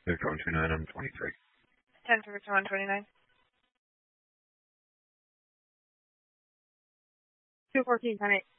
Victor 129, I'm 23. 10 for Victor 129. 214, 10-8.